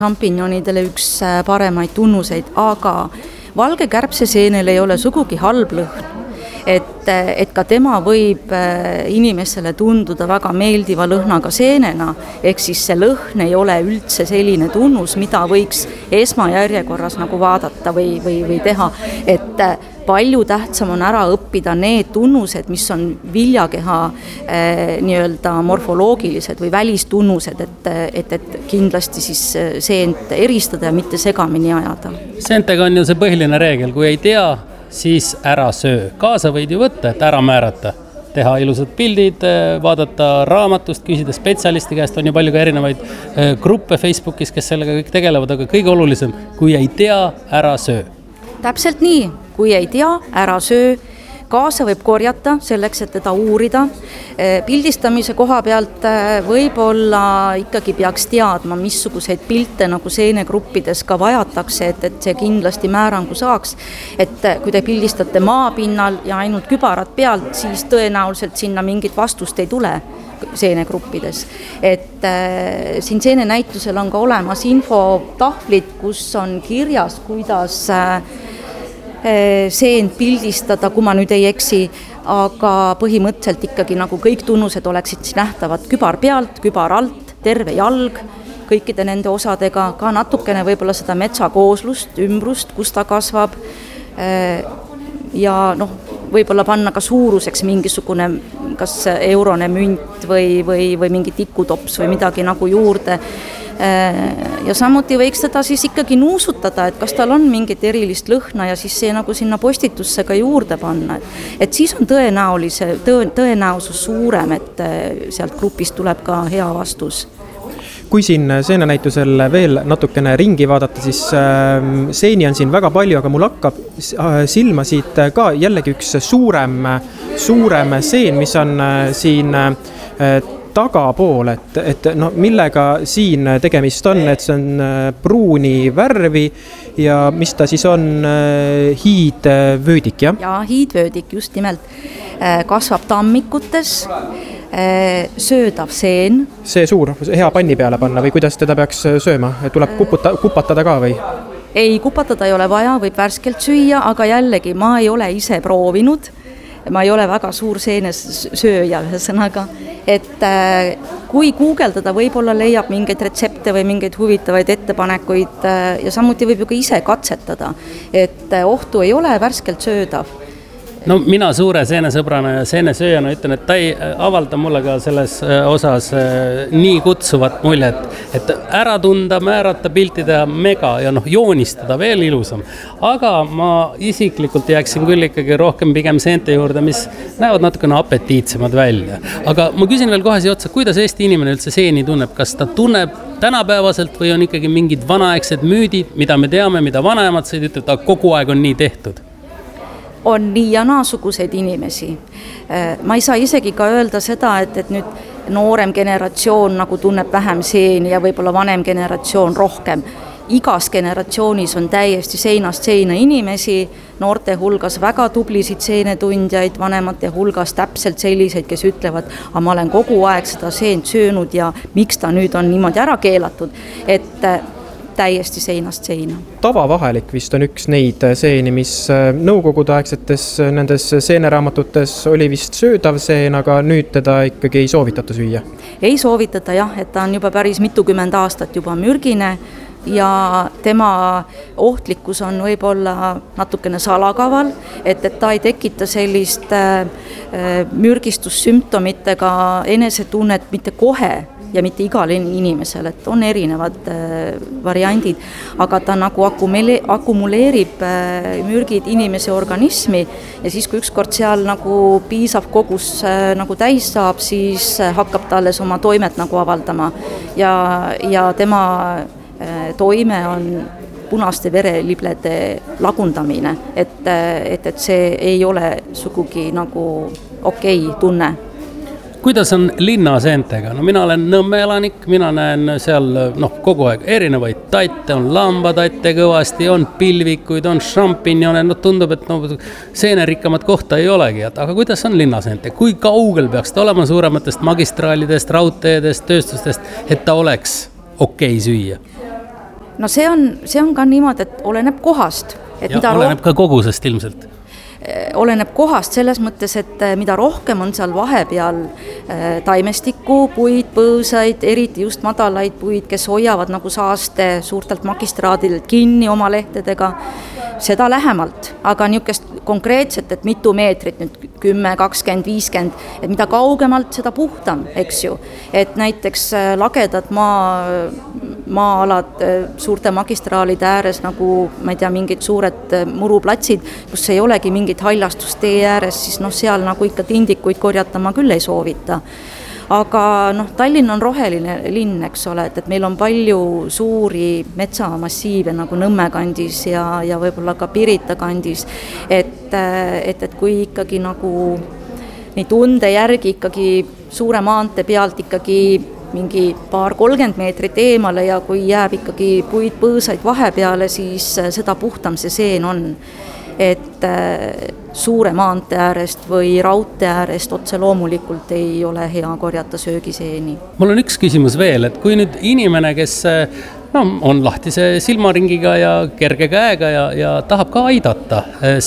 Šampinjonidele üks paremaid tunnuseid, aga valge kärbseseenel ei ole sugugi halb lõhn. Et ka tema võib inimesele tunduda väga meeldiva lõhnaga seenena, ehk siis see lõhn ei ole üldse selline tunnus, mida võiks esmajärjekorras nagu vaadata või teha, et palju tähtsam on ära õppida need tunnused, mis on viljakeha nii-öelda morfoloogilised või välistunnused, et kindlasti siis seent eristada ja mitte segamini ajada. Seentega on ju see põhiline reegel, kui ei tea, siis ära söö. Kaasa võid ju võtta, et ära määrata. Teha ilusad pildid, vaadata raamatust, küsida spetsialisti käest, on ju palju ka erinevaid gruppe Facebookis, kes sellega kõik tegelevad, aga kõige olulisem, kui ei tea, ära söö. Täpselt nii, kui ei tea, ära söö, kaasa võib korjata selleks, et teda uurida. Pildistamise koha pealt võib-olla ikkagi peaks teadma, missuguseid pilte nagu seenegruppides ka vajatakse, et see kindlasti määrangu saaks. Et kui te pildistate maapinnal ja ainult kübarat pealt, siis tõenäoliselt sinna mingit vastust ei tule seenegruppides. Et siin seenenäitusel on ka olemas infotahvlid, kus on kirjas, kuidas seent pildistada, kui ma nüüd ei eksi, aga põhimõtteliselt ikkagi nagu kõik tunnused oleksid nähtavad kübar pealt, kübar alt, terve jalg, kõikide nende osadega, ka natukene võib-olla seda metsakooslust, ümbrust, kus ta kasvab ja võib-olla panna ka suuruseks mingisugune kas eurone münt või mingi tikutops või midagi nagu juurde. Ja samuti võiks teda siis ikkagi nuusutada, et kas tal on mingit erilist lõhna ja siis see nagu sinna postitusse ka juurde panna. Et siis on tõenäosus suurem, et sealt grupist tuleb ka hea vastus. Kui siin seenenäitusel veel natukene ringi vaadata, siis seeni on siin väga palju, aga mul hakkab silma siit ka jällegi üks suurem seen, mis on siin tagapool, et millega siin tegemist on, et see on pruuni värvi ja mis ta siis on, hiidvöödik, jah? Ja, hiidvöödik just nimelt kasvab tammikutes, söödav seen. See suur, hea panni peale panna või kuidas teda peaks sööma? Tuleb kupatada ka või? Ei, kupatada ei ole vaja, võib värskelt süüa, aga jällegi ma ei ole ise proovinud. Ma ei ole väga suur seenes sööja ühesõnaga, et kui guugeldada, võib-olla leiab mingeid retsepte või mingeid huvitavaid ettepanekuid ja samuti võib ju ka ise katsetada, et ohtu ei ole, värskelt söödav. No mina suure seenesõbrana ja seenesööjana ütlen, et ta ei avalda mulle ka selles osas nii kutsuvat muljet, et ära tunda, määrata, pilti teha mega ja joonistada veel ilusam. Aga ma isiklikult jääksin küll ikkagi rohkem pigem seente juurde, mis näevad natukene apetiitsemad välja. Aga ma küsin veel kohe siia otsa, kuidas Eesti inimene üldse seeni tunneb? Kas ta tunneb tänapäevaselt või on ikkagi mingid vanaaegsed müüdid, mida me teame, mida vanaemad said ütelda, et kogu aeg on nii tehtud? On nii ja naasuguseid inimesi. Ma ei saa isegi ka öelda seda, et nüüd noorem generatsioon nagu tunneb vähem seeni ja võib-olla vanem generatsioon rohkem. Igas generatsioonis on täiesti seinast seina inimesi, noorte hulgas väga tublisid seenetundjaid, vanemate hulgas täpselt selliseid, kes ütlevad, aga ma olen kogu aeg seda seent söönud ja miks ta nüüd on niimoodi ära keelatud, et täiesti seinast seina. Tavavahelik vist on üks neid seeni, mis nõukogudeaegsetes nendes seeneraamatutes oli vist söödav seen, aga nüüd teda ikkagi ei soovitata süüa. Ei soovitata jah, et ta on juba päris mitukümmend aastat juba mürgine ja tema ohtlikkus on võib-olla natukene salakaval, et ta ei tekita sellist mürgistussümptomitega enesetunnet mitte kohe ja mitte igal inimesel, et on erinevad variandid, aga ta nagu akumuleerib mürgid inimese organismi ja siis, kui ükskord seal nagu piisav kogus nagu täis saab, siis hakkab ta alles oma toimet nagu avaldama ja tema toime on punaste vereliblede lagundamine, et see ei ole sugugi nagu okei tunne. Kuidas on linnaseentega? No mina olen Nõmme elanik, mina näen seal kogu aeg erinevaid tatte, on lambatatte kõvasti, on pilvikuid, on šampinjone, tundub, et seenerikkamat kohta ei olegi, aga kuidas on linnaseente? Kui kaugel peaks ta olema suurematest magistraalidest, raudteedest, tööstustest, et ta oleks okei süüa? no see on ka niimoodi, et oleneb kohast. Et ja oleneb ka kogusest ilmselt. Oleneb kohast selles mõttes, et mida rohkem on seal vahepeal taimestikku, puid, põõsaid, eriti just madalaid puid, kes hoiavad nagu saaste suurtelt magistraadilt kinni oma lehtedega, seda lähemalt, aga niisugust konkreetset, et mitu meetrit, nüüd 10, 20, 50, et mida kaugemalt, seda puhtam, eks ju. Et näiteks lagedad maa-alad suurte magistraalide ääres, nagu ma ei tea, mingid suured muruplatsid, kus ei olegi mingit haljastust tee ääres, siis seal nagu ikka tindikuid korjata ma küll ei soovita. Aga Tallinn on roheline linn, eks ole, et meil on palju suuri metsamassiive nagu Nõmme kandis ja võib-olla ka Pirita kandis, et kui ikkagi nagu nii tunde järgi ikkagi suure maante pealt ikkagi mingi 20-30 meetrit eemale ja kui jääb ikkagi puid põõsaid vahepeale, siis seda puhtam see seen on. Et suure maante äärest või raudtee äärest otse loomulikult ei ole hea korjata söögiseeni. Mul on üks küsimus veel, et kui nüüd inimene, kes on lahtise silmaringiga ja kerge käega ja tahab ka aidata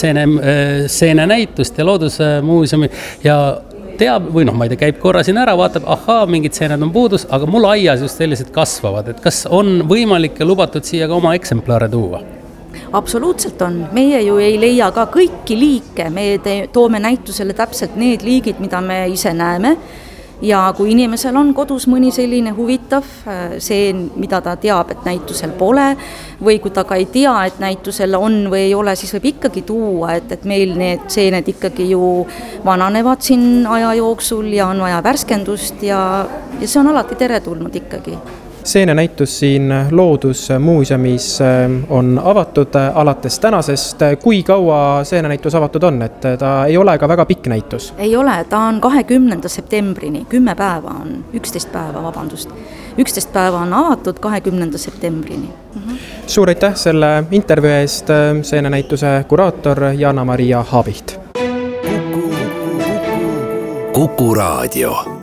seene näitust ja loodusmuuseumi ja teab, või ma ei tea, käib korra siin ära, vaatab, mingid seened on puudus, aga mul aias just sellised kasvavad, et kas on võimalik ja lubatud siia ka oma eksemplare tuua? Absoluutselt on. Meie ju ei leia ka kõiki liike, me toome näitusele täpselt need liigid, mida me ise näeme ja kui inimesel on kodus mõni selline huvitav seen, mida ta teab, et näitusel pole või kui ta ka ei tea, et näitusel on või ei ole, siis võib ikkagi tuua, et meil need seened ikkagi ju vananevad siin aja jooksul ja on vaja värskendust ja see on alati teretulnud ikkagi. Seenenäitus siin Loodusmuuseumis on avatud alates tänasest. Kui kaua seenenäitus avatud on, et ta ei ole ka väga pikk näitus? Ei ole, ta on 20. septembrini, 10 päeva on, 11 päeva, vabandust. 11 päeva on avatud 20. septembrini. Suur aitäh selle intervjuu eest, seenenäituse kuraator Jana-Maria Haabiht. Kuku Raadio.